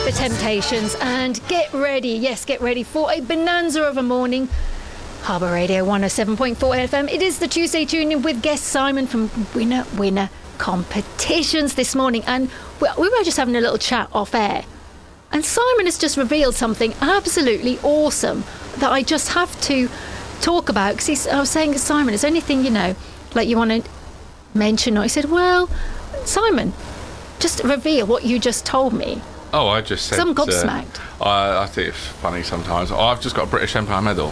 The Temptations, and get ready for a bonanza of a morning. Harbour Radio 107.4 FM. It is the Tuesday Tune-In with guest Simon from Winner Competitions this morning, and we were just having a little chat off air, and Simon has just revealed something absolutely awesome that I just have to talk about, because I was saying to Simon, is there anything you want to mention? Or he said, well, Simon, just reveal what you just told me. Oh, I just said... I'm gobsmacked. I think it's funny sometimes. I've just got a British Empire Medal.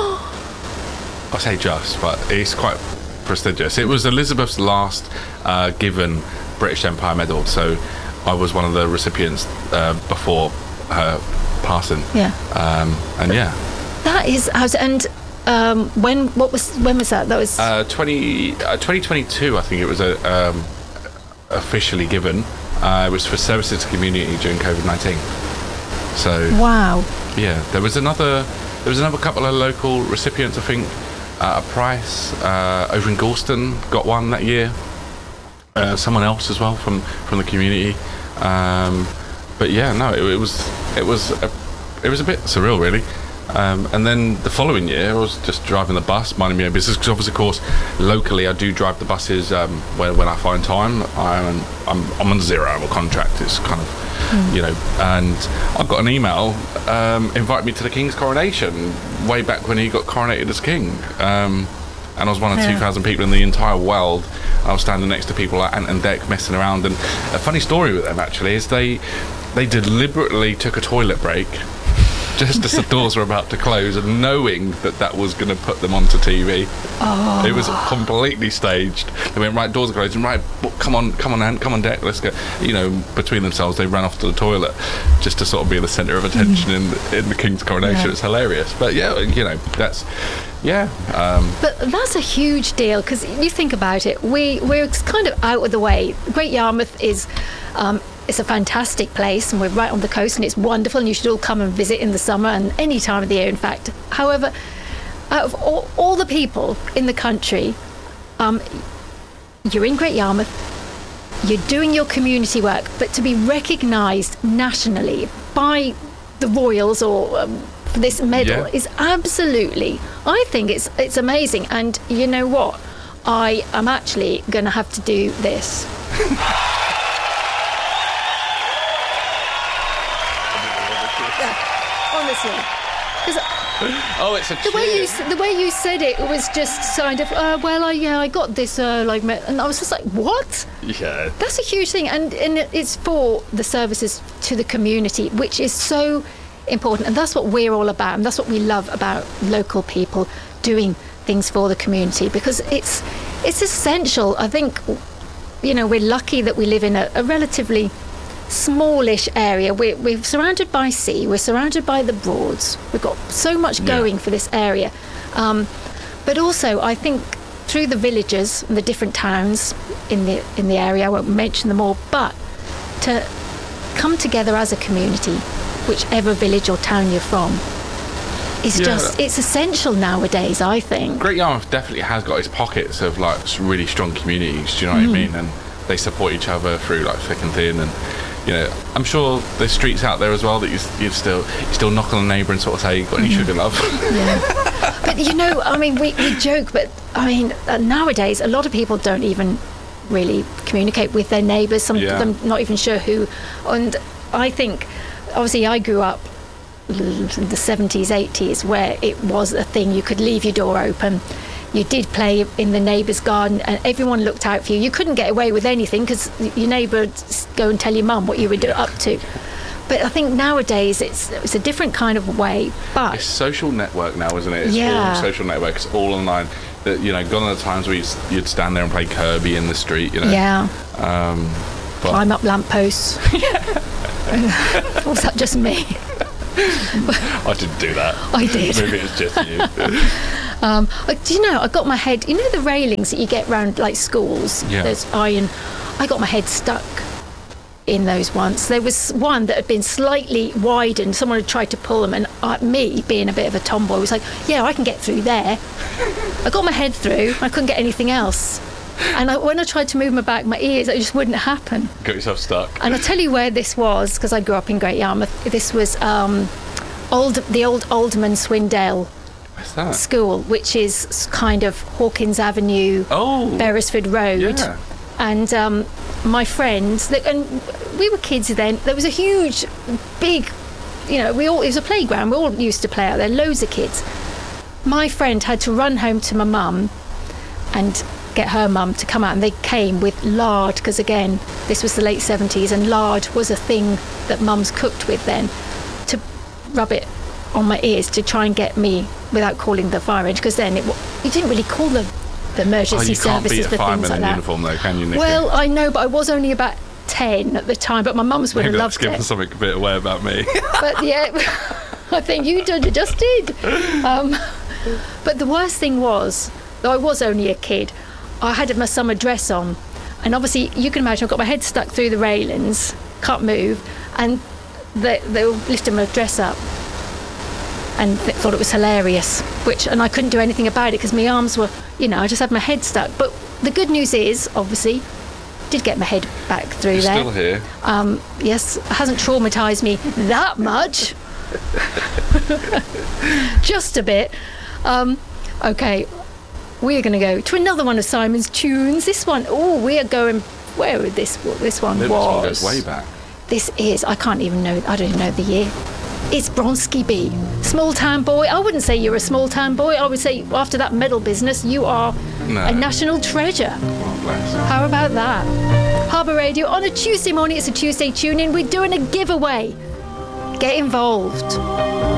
I say just, but it's quite prestigious. It was Elizabeth's last given British Empire Medal, so I was one of the recipients before her passing. Yeah. And yeah. That is... And when was that? That was... 2022, I think it was officially given. It was for services to community during COVID-19. So wow. Yeah, there was another couple of local recipients. I think a prize over in Galston got one that year. Someone else as well from the community. But yeah, no, it was a bit surreal, really. And then the following year, I was just driving the bus, minding my own business, because obviously, of course, locally I do drive the buses when I find time. I'm on 0-hour contract. It's kind of, and I got an email inviting me to the King's coronation way back when he got coronated as king. And I was one of 2,000 people in the entire world. I was standing next to people like Ant and Dec messing around. And a funny story with them, actually, is they deliberately took a toilet break just as the doors were about to close, and knowing that was going to put them onto TV. Oh. It was completely staged. They went, right, doors are closed, and right, come on, Ant, come on, Dec, let's go. Between themselves, they ran off to the toilet just to sort of be the centre of attention in the King's coronation. Yeah. It's hilarious. But yeah, that's... Yeah. But that's a huge deal, because you think about it, we're kind of out of the way. Great Yarmouth is... it's a fantastic place, and we're right on the coast, and it's wonderful, and you should all come and visit in the summer and any time of the year, in fact. However, out of all the people in the country, you're in Great Yarmouth, you're doing your community work, but to be recognised nationally by the Royals or for this medal is absolutely, I think it's amazing. And you know what? I am actually going to have to do this. Honestly, it's a cheer. The way you said it was just kind of I got this and I was just like, what? Yeah, that's a huge thing, and it's for the services to the community, which is so important, and that's what we're all about, and that's what we love about local people doing things for the community, because it's essential. I think we're lucky that we live in a relatively smallish area. We're surrounded by sea, we're surrounded by the Broads, we've got so much going for this area, but also I think through the villages and the different towns in the area, I won't mention them all, but to come together as a community, whichever village or town you're from, is it's essential nowadays, I think. Great Yarmouth definitely has got its pockets of really strong communities, do you know what I mean? And they support each other through thick and thin, and I'm sure there's streets out there as well that you still knock on a neighbour and sort of say, got any sugar, love? Yeah. But we joke, but nowadays a lot of people don't even really communicate with their neighbours. Some of them not even sure who. And I think, obviously, I grew up in the 70s, 80s, where it was a thing. You could leave your door open. You did play in the neighbour's garden, and everyone looked out for you. You couldn't get away with anything because your neighbour would go and tell your mum what you were up to. But I think nowadays it's a different kind of way. But it's social network now, isn't it? It's all social network. It's all online. Gone are the times where you'd stand there and play Kirby in the street. Yeah. Climb up lampposts. Or was that just me? I didn't do that. I did. Maybe it's just you. I got my head, the railings that you get round schools, there's iron, I got my head stuck in those once. There was one that had been slightly widened, someone had tried to pull them, and me being a bit of a tomboy was like, I can get through there. I got my head through, I couldn't get anything else. And when I tried to move my back, my ears, it just wouldn't happen. Got yourself stuck. And I'll tell you where this was, because I grew up in Great Yarmouth. This was the old Alderman Swindale What's that? School, which is kind of Hawkins Avenue, Beresford Road. Yeah. And my friends, and we were kids then, there was a huge, big, it was a playground. We all used to play out there, loads of kids. My friend had to run home to my mum and get her mum to come out, and they came with lard, because again, this was the late 70s, and lard was a thing that mums cooked with then, to rub it on my ears to try and get me without calling the fire engine, because then you didn't really call the emergency services for things like that. You can't beat a fireman in uniform though, can you, Nikki? Well, I know, but I was only about 10 at the time, but my mum's would have loved it. Maybe that's giving something a bit away about me. But yeah, I think you just did. But the worst thing was, though I was only a kid, I had my summer dress on, and obviously you can imagine I've got my head stuck through the railings, can't move, and they were lifting my dress up and thought it was hilarious, and I couldn't do anything about it because my arms were, I just had my head stuck. But the good news is, obviously, did get my head back through You're there. Still here. Yes, it hasn't traumatised me that much. Just a bit. Okay, we're going to go to another one of Simon's tunes. This one, we are going, where would this one This was? one goes way back. This is, I don't even know the year. It's Bronski B. Small town boy. I wouldn't say you're a small town boy. I would say after that medal business, you are a national treasure. Oh, bless. How about that? Harbour Radio on a Tuesday morning. It's a Tuesday tune-in. We're doing a giveaway. Get involved.